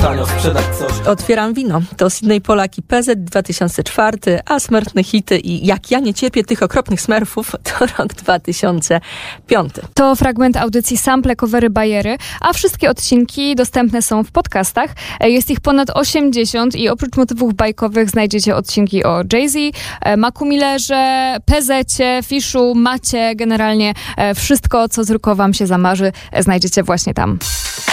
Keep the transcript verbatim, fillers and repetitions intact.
Tanio sprzedać coś. Otwieram wino. To Sydney Polak i P Z dwa tysiące cztery, a Smętne hity i Jak ja nie cierpię tych okropnych smerfów to rok dwa tysiące piąty. To fragment audycji Sample, covery, bajery, a wszystkie odcinki dostępne są w podcastach. Jest ich ponad osiemdziesiąt i oprócz motywów bajkowych znajdziecie odcinki o Jay-Z, Macu Millerze, P Z-cie, Fiszu, Macie, generalnie wszystko, co z wam się zamarzy, znajdziecie właśnie tam.